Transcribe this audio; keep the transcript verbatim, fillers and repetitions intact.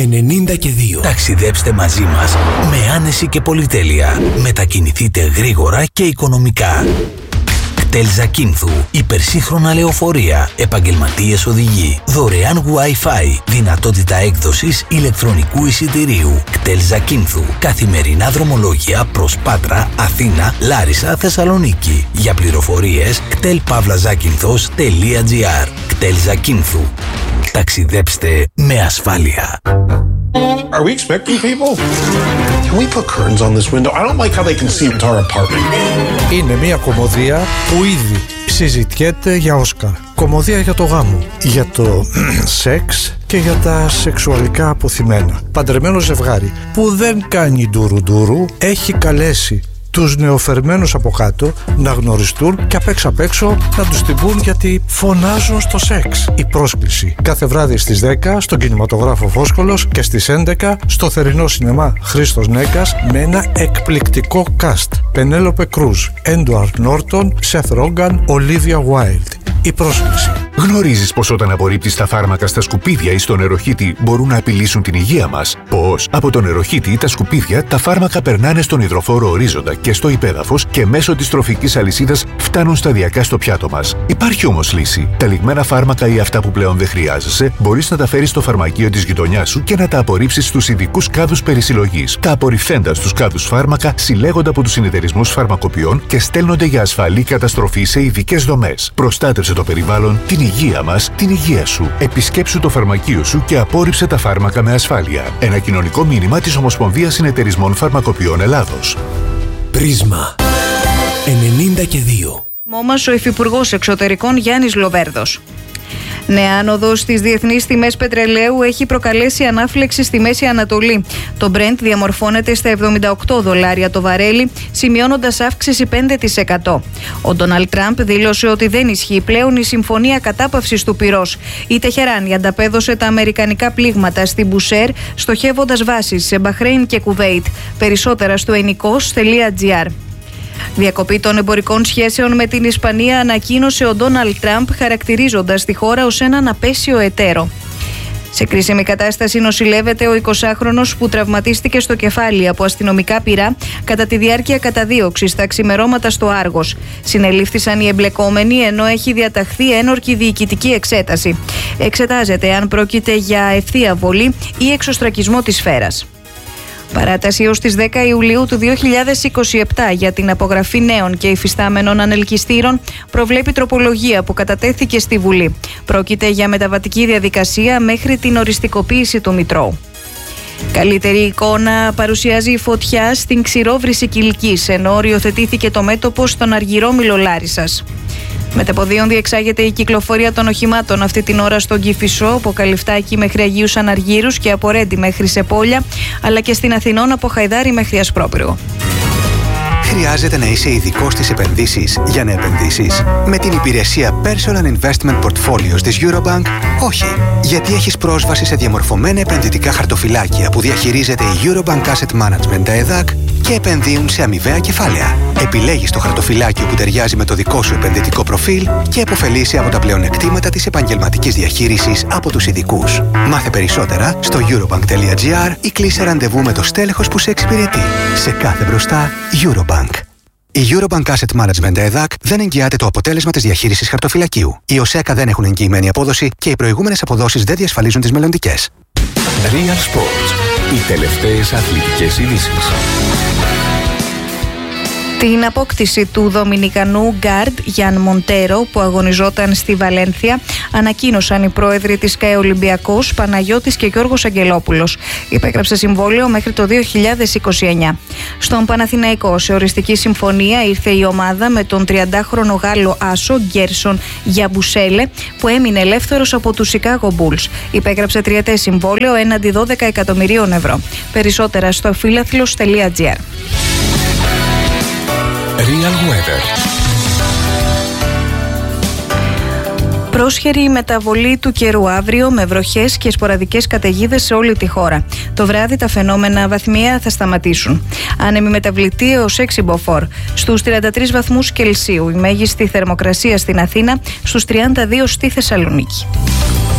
ενενήντα και δύο. Ταξιδέψτε μαζί μας με άνεση και πολυτέλεια. Μετακινηθείτε γρήγορα και οικονομικά. κτέλ Ζακίνθου. Υπερσύγχρονα λεωφορεία. Επαγγελματίες οδηγοί. Δωρεάν Wi-Fi. Δυνατότητα έκδοσης ηλεκτρονικού εισιτηρίου. κτέλ Ζακίνθου. Καθημερινά δρομολόγια προς Πάτρα, Αθήνα, Λάρισα, Θεσσαλονίκη. Για πληροφορίες κτέλ παύλα ζάκυνθος τελεία τζι άρ. κτέλ Ζακίνθου. Ταξιδέψτε με ασφάλεια. Are we expecting people? Can we put curtains on this window? I don't like how they can see into our apartment. Είναι μια κομμωδία που ήδη συζητιέται για Όσκαρ. Κομμωδία για το γάμο, για το σεξ και για τα σεξουαλικά αποθυμένα. Παντρεμένο ζευγάρι που δεν κάνει ντουρου-ντουρου έχει καλέσει τους νεοφερμένους από κάτω να γνωριστούν και απ' έξω απ' έξω να τους την πούν γιατί φωνάζουν στο σεξ. Η πρόσκληση κάθε βράδυ στις δέκα στον κινηματογράφο Φόσκολος και στις έντεκα στο θερινό σινεμά Χρήστος Νέκας με ένα εκπληκτικό cast. Πενέλοπε Κρούζ, Έντουαρντ Νόρτον, Σεθ Ρόγκαν, Ολίβια Γουάιλντ. Η πρόσκληση. Γνωρίζεις πως όταν απορρίπτεις τα φάρμακα στα σκουπίδια ή στο νεροχύτη μπορούν να απειλήσουν την υγεία μας? Πώς? Από το νεροχύτη ή τα σκουπίδια τα φάρμακα περνάνε στον υδροφόρο ορίζοντα και στο υπέδαφος και μέσω της τροφικής αλυσίδας φτάνουν σταδιακά στο πιάτο μας. Υπάρχει όμως λύση. Τα λιγμένα φάρμακα ή αυτά που πλέον δεν χρειάζεσαι μπορείς να τα φέρεις στο φαρμακείο της γειτονιάς σου και να τα απορρίψεις στους ειδικούς κάδους περισυλλογής. Τα απορριφθέντα στους κάδους φάρμακα συλλέγονται από τους συνεταιρισμούς φαρμακοποιών και στέλνονται για ασφαλή καταστροφή σε ειδικές δομές. Προστάτευσε το περιβάλλον, την υγεία μας, την υγεία σου. Επισκέψου το φαρμακείο σου και απόρριψε τα φάρμακα με ασφάλεια. Ένα κοινωνικό μήνυμα της Ομοσπονδίας Συνεταιρισμών Φαρμακοποιών Ελλάδος. Πρίσμα ενενήντα και δύο. Μόμας ο Υφυπουργός Εξωτερικών Γιάννης Λοβέρδος. Νέα άνοδος στις διεθνείς τιμές πετρελαίου έχει προκαλέσει ανάφλεξη στη Μέση Ανατολή. Το Brent διαμορφώνεται στα εβδομήντα οκτώ δολάρια το βαρέλι, σημειώνοντας αύξηση πέντε τοις εκατό. Ο Ντόναλντ Τραμπ δήλωσε ότι δεν ισχύει πλέον η συμφωνία κατάπαυσης του πυρός. Η Τεχεράνη ανταπέδωσε τα αμερικανικά πλήγματα στην Μπουσέρ, στοχεύοντας βάσεις σε Μπαχρέιν και Κουβέιτ. Περισσότερα στο ενικός τελεία τζι άρ. Διακοπή των εμπορικών σχέσεων με την Ισπανία ανακοίνωσε ο Ντόναλντ Τραμπ, χαρακτηρίζοντας τη χώρα ως έναν απέσιο εταίρο. Σε κρίσιμη κατάσταση νοσηλεύεται ο εικοσάχρονος που τραυματίστηκε στο κεφάλι από αστυνομικά πυρά κατά τη διάρκεια καταδίωξης στα ξημερώματα στο Άργος. Συνελήφθησαν οι εμπλεκόμενοι ενώ έχει διαταχθεί ένορκη διοικητική εξέταση. Εξετάζεται αν πρόκειται για ευθεία βολή ή εξωστρακισμό της σφαίρας. Παράταση έως τις δέκα Ιουλίου του δύο χιλιάδες είκοσι επτά για την απογραφή νέων και υφιστάμενων ανελκυστήρων προβλέπει τροπολογία που κατατέθηκε στη Βουλή. Πρόκειται για μεταβατική διαδικασία μέχρι την οριστικοποίηση του Μητρώου. Καλύτερη εικόνα παρουσιάζει η φωτιά στην Ξηρόβρηση Κιλκής, ενώ οριοθετήθηκε το μέτωπο στον Αργυρόμιλο Λάρισσας. Μεταποδίων διεξάγεται η κυκλοφορία των οχημάτων αυτή την ώρα στον Κηφισό, από Καλυφτάκη μέχρι Αγίους Αναργύρους και από Ρέντι μέχρι Σεπόλια, αλλά και στην Αθηνών από Χαϊδάρη μέχρι Ασπρόπυργο. Χρειάζεται να είσαι ειδικός στις επενδύσεις για να επενδύσεις? Με την υπηρεσία Personal Investment Portfolios της Eurobank, όχι. Γιατί έχεις πρόσβαση σε διαμορφωμένα επενδυτικά χαρτοφυλάκια που διαχειρίζεται η Eurobank Asset Management, τα ΕΔΑΚ, και επενδύουν σε αμοιβαία κεφάλαια. Επιλέγεις το χαρτοφυλάκιο που ταιριάζει με το δικό σου επενδυτικό προφίλ και επωφελείσαι από τα πλεονεκτήματα της επαγγελματικής διαχείρισης από τους ειδικούς. Μάθε περισσότερα στο eurobank τελεία τζι άρ ή κλείσε ραντεβού με το στέλεχος που σε εξυπηρετεί. Σε κάθε μπροστά, Eurobank. Η Eurobank Asset Management ΕΔΑΚ δεν εγγυάται το αποτέλεσμα της διαχείρισης χαρτοφυλακίου. Οι ΟΣΕΚΑ δεν έχουν εγγυημένη απόδοση και οι προηγούμενες αποδόσεις δεν διασφαλίζουν τις μελλοντικές. Real Sports. Οι τελευταίες αθλητικές ειδήσεις. Την απόκτηση του Δομινικανού γκάρντ Γιάν Μοντέρο που αγωνιζόταν στη Βαλένθια ανακοίνωσαν οι πρόεδροι της ΚΑΕ Ολυμπιακός, Παναγιώτης και Γιώργος Αγγελόπουλος. Υπέγραψε συμβόλαιο μέχρι το δύο χιλιάδες είκοσι εννιά. Στον Παναθηναϊκό σε οριστική συμφωνία ήρθε η ομάδα με τον τριαντάχρονο Γάλλο άσο Γκέρσον Γιαμπουσέλε που έμεινε ελεύθερος από τους Chicago Bulls. Υπέγραψε τριετές συμβόλαιο έναντι δώδεκα εκατομμυρίων ευρώ. Περισσότερα στο φίλαθλος τελεία τζι άρ. Real Weather. Πρόσχερη η μεταβολή του καιρού αύριο με βροχές και σποραδικές καταιγίδες σε όλη τη χώρα. Το βράδυ τα φαινόμενα βαθμιαία θα σταματήσουν. Άνεμη μεταβλητή έως έξι μποφόρ. Στους τριάντα τρεις βαθμούς Κελσίου. Η μέγιστη θερμοκρασία στην Αθήνα, στους τριάντα δύο στη Θεσσαλονίκη.